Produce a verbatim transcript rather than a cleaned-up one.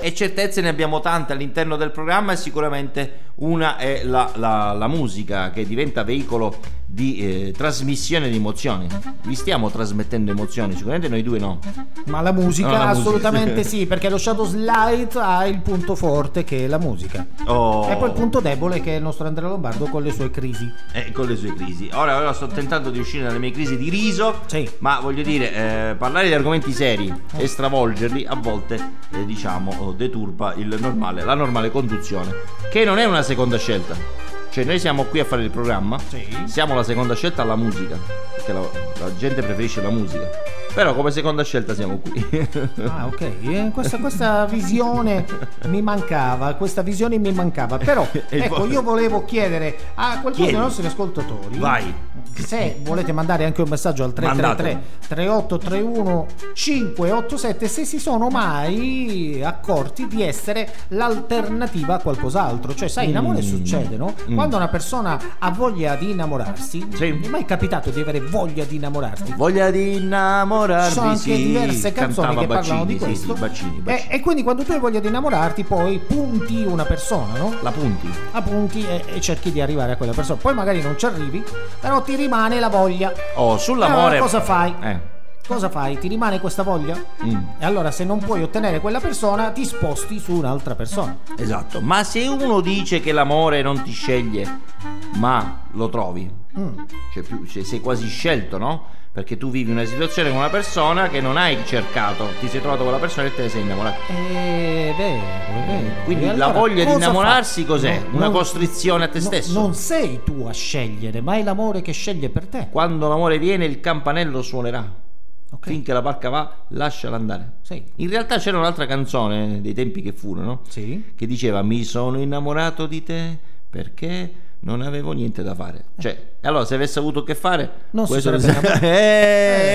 E certezze ne abbiamo tante all'interno del programma, e sicuramente una è la, la, la musica, che diventa veicolo di eh, trasmissione di emozioni. Vi stiamo trasmettendo emozioni? Sicuramente noi due no. Ma la musica, no, la assolutamente musica. sì, perché lo Shadow Slide ha il punto forte che è la musica. Oh. E poi il punto debole che è il nostro Andrea Lombardo con le sue crisi. Eh, con le sue crisi. Ora, ora sto tentando di uscire dalle mie crisi di riso, sì. Ma voglio dire, eh, parlare di argomenti seri e stravolgerli a volte eh, diciamo deturpa il normale, la normale conduzione, che non è una seconda scelta. Cioè noi siamo qui a fare il programma, sì. Siamo la seconda scelta alla musica, perché la, la gente preferisce la musica, però come seconda scelta siamo qui. Ah, ok, eh, questa, questa visione mi mancava, questa visione mi mancava, però ecco, io volevo chiedere a quel punto ai nostri ascoltatori, vai, se volete mandare anche un messaggio al tre tre tre tre otto tre uno cinque otto sette, se si sono mai accorti di essere l'alternativa a qualcos'altro. Cioè sai, in amore mm. succede, no? Mm. Quando una persona ha voglia di innamorarsi, sì. Mi è mai capitato di avere voglia di innamorarti? Voglia di innamorarsi. Ci sono anche sì, diverse canzoni che Bacini, parlano di questo, sì, sì, Bacini, Bacini. E, e quindi quando tu hai voglia di innamorarti poi punti una persona, no? La punti La punti e, e cerchi di arrivare a quella persona. Poi magari non ci arrivi, però ti rimane la voglia. Oh, sull'amore allora, cosa fai? Eh. Cosa fai? Ti rimane questa voglia? Mm. E allora se non puoi ottenere quella persona ti sposti su un'altra persona. Esatto. Ma se uno dice che l'amore non ti sceglie, ma lo trovi, mm. cioè, più, cioè sei quasi scelto, no? Perché tu vivi una situazione con una persona che non hai cercato, ti sei trovato con la persona e te ne sei innamorato. È vero, è vero. Quindi allora, la voglia di innamorarsi fa? cos'è? No, una non, costrizione a te no, stesso. Non sei tu a scegliere, ma è l'amore che sceglie per te. Quando l'amore viene il campanello suonerà. Okay. Finché la barca va, lasciala andare. Sì. In realtà c'era un'altra canzone dei tempi che furono, sì. Che diceva: mi sono innamorato di te perché non avevo niente da fare. Cioè, allora se avesse avuto che fare, non si sarebbe sarebbe eh,